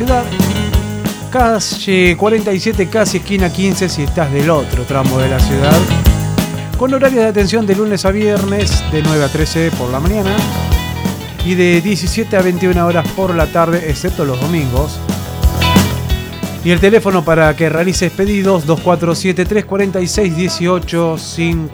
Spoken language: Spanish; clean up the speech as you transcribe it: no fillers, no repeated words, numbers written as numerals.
ciudad. Calle 47, casi esquina 15 si estás del otro tramo de la ciudad. Con horarios de atención de lunes a viernes de 9 a 13 por la mañana y de 17 a 21 horas por la tarde, excepto los domingos. Y el teléfono para que realices pedidos 2473 46 18 50.